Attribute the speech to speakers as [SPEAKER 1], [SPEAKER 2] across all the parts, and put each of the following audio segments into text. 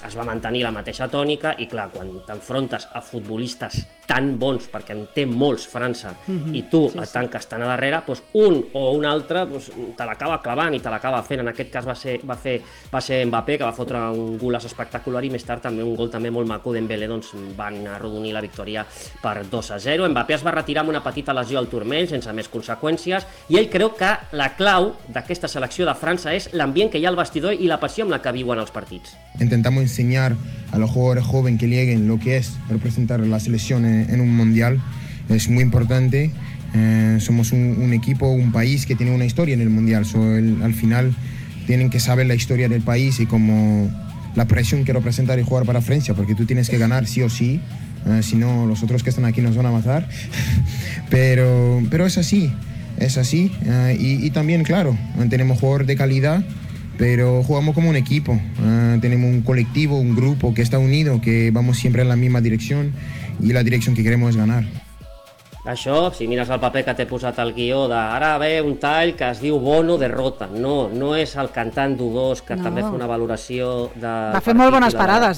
[SPEAKER 1] es va mantenir la mateixa tònica i clar, quan t'enfrontes a futbolistes tan bons, perquè en té molts França, i tu et tanques tan a darrere, doncs un o un altre te l'acaba clavant i te l'acaba fent. En aquest cas va ser Mbappé, que va fotre un golaç espectacular, i més tard també un gol també molt maco d'Embélé, doncs van arrodonir la victòria per 2-0. Mbappé es va retirar amb una petita lesió al turmell, sense més conseqüències, i ell creu que la clau d'aquesta selecció de França és l'ambient que hi ha al vestidor i la passió amb la que viuen els partits.
[SPEAKER 2] Intentamos enseñar a los jugadores jóvenes que lleguen lo que es representar la selección en un mundial. Es muy importante. Somos un equipo, un país que tiene una historia en el mundial. Al final tienen que saber la historia del país y como la presión que representa el jugar para Francia, porque tú tienes que ganar sí o sí. Si no, los otros que están aquí nos van a matar. pero es así. Y también, claro, tenemos jugadores de calidad, pero jugamos como un equipo. Tenemos un colectivo, un grupo que está unido, que vamos siempre en la misma dirección y la dirección que queremos es ganar.
[SPEAKER 1] Això, si mires el paper que t'he posat al guió ara ve un tall que es diu Bono derrota. No és el cantant d'U2, que també fa una valoració de...
[SPEAKER 3] Va fer molt bones parades,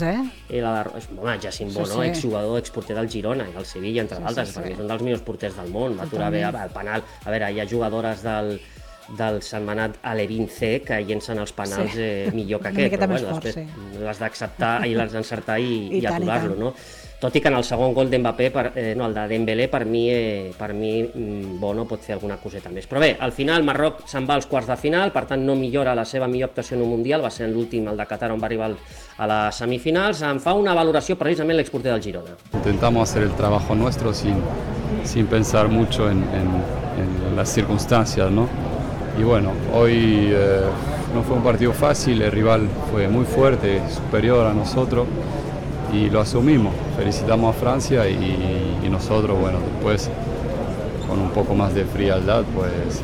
[SPEAKER 1] Home, Jacint Bono, exjugador, exporter del Girona i del Sevilla, entre d'altres, perquè és un dels millors porters del món. Va aturar bé el penal. A veure, hi ha jugadores del setmanat Alevín C que llencen els penals millor que aquest, però bueno, després l'has d'acceptar i l'has d'encertar i aturar-lo, no? Tot i que en el segon gol d'Mbappé, el de Dembélé, per mi Bono pot fer alguna coseta més. Però bé, al final Marroc se'n va als quarts de final, per tant no millora la seva millor actuació en un Mundial, va ser l'últim, el de Qatar, on va arribar a les semifinals. En fa una valoració precisament l'exporter del Girona.
[SPEAKER 4] Intentamos hacer el trabajo nuestro sin pensar mucho en las circunstancias, ¿no? Y bueno, hoy no fue un partido fácil, el rival fue muy fuerte, superior a nosotros, y lo asumimos. Felicitamos a Francia y nosotros, bueno, después con un poco más de frialdad, pues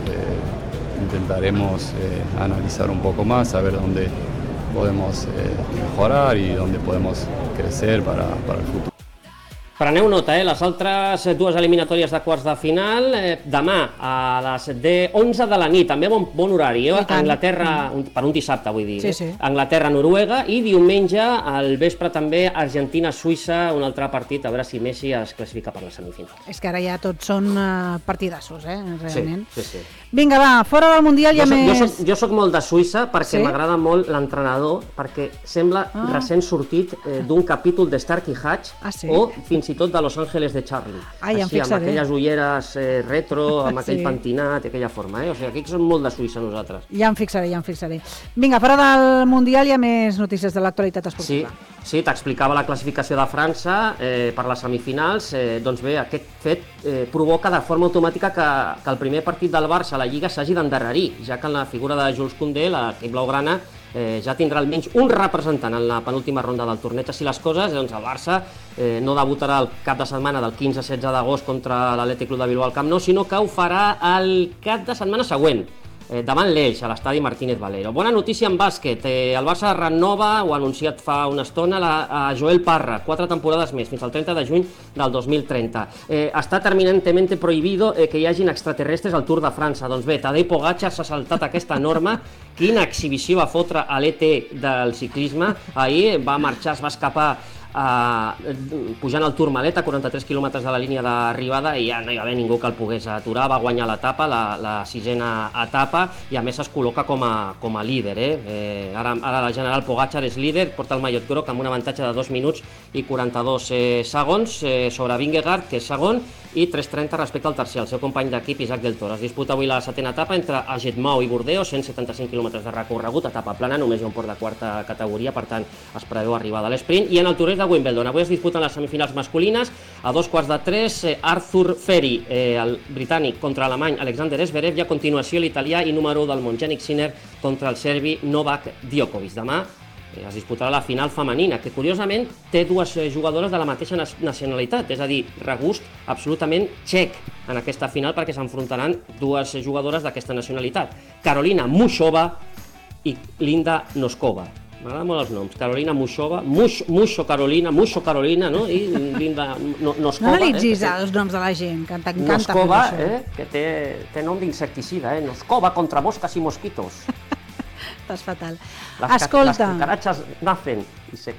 [SPEAKER 4] intentaremos analizar un poco más, saber dónde podemos mejorar y dónde podemos crecer para el futuro.
[SPEAKER 1] Preneu nota, les altres dues eliminatòries de quarts de final, demà a les 11 de la nit, també bon horari, Anglaterra, per un dissabte vull dir, Anglaterra-Noruega, i diumenge al vespre també Argentina-Suïssa, un altre partit, a veure si Messi es classifica per la semifinal.
[SPEAKER 3] És que ara ja tots són partidassos, realment.
[SPEAKER 1] Sí.
[SPEAKER 3] Vinga, va, fora del Mundial hi ha més...
[SPEAKER 1] Jo soc molt de Suïssa perquè m'agrada molt l'entrenador, perquè sembla recent sortit d'un capítol de Starkey Hatch o fins i tot de Los Ángeles de Charlie. Així, amb aquelles ulleres retro, amb aquell pentinat i aquella forma. O sigui, aquí som molt de Suïssa nosaltres.
[SPEAKER 3] Ja em fixaré. Vinga, fora del Mundial hi ha més notícies de l'actualitat esportiva.
[SPEAKER 1] Sí, t'explicava la classificació de França per les semifinals. Doncs bé, aquest fet provoca de forma automàtica que el primer partit del Barça a la Lliga s'hagi d'endarrerir, ja que en la figura de Jules Koundé, l'equip blaugrana, ja tindrà almenys un representant en la penúltima ronda del torneig. Així les coses, doncs el Barça no debutarà el cap de setmana del 15-16 d'agost contra l'Atlètic Club de Bilbao al Camp Nou, sinó que ho farà el cap de setmana següent, davant l'Elx, a l'estadi Martínez Valero. Bona notícia en bàsquet, el Barça renova, ho ha anunciat fa una estona, a Joel Parra, 4 temporades més, fins al 30 de juny del 2030. Està terminantemente prohibido que hi hagin extraterrestres al Tour de França. Doncs bé, Tadej Pogačar s'ha saltat aquesta norma. Quina exhibició va fotre a l'ET del ciclisme. Ahir va marxar, es va escapar pujant el Tourmalet a 43 quilòmetres de la línia d'arribada i ja no hi va haver ningú que el pogués aturar. Va guanyar l'etapa, la 6a etapa, i a més es col·loca com a líder. Ara el general Pogačar és líder, porta el mallot groc amb un avantatge de 2 minuts i 42 segons sobre Vingegaard, que és segon, i 3.30 respecte al tercer, el seu company d'equip Isaac del Toro. Es disputa avui la 7a etapa entre Agetmau i Bordeus, 175 quilòmetres de recorregut, etapa plana, només hi ha un port de quarta categoria, per tant es preveu arribar de l'esprint. I en el torneig de Wimbledon avui es disputen les semifinals masculines, a 2:15 Arthur Feri, el britànic, contra l'alemany Alexander Zverev, i a continuació l'italià i número 1 del món Jannik Sinner contra el serbi Novak Djokovic. Demà es disputarà la final femenina, que curiosament té dues jugadores de la mateixa nacionalitat, és a dir, regust absolutament txec en aquesta final, perquè s'enfrontaran dues jugadores d'aquesta nacionalitat, Karolina Mušova i Linda Noskova. M'agraden molt els noms, Karolina Mušova, Mušo Karolina, no? I Linda Noskova.
[SPEAKER 3] No analitzis els noms de la gent, que t'encanta.
[SPEAKER 1] Noskova, que té nom d'insecticida, Noskova contra moscas i mosquitos.
[SPEAKER 3] Estàs fatal.
[SPEAKER 1] Las cucarachas nacen y se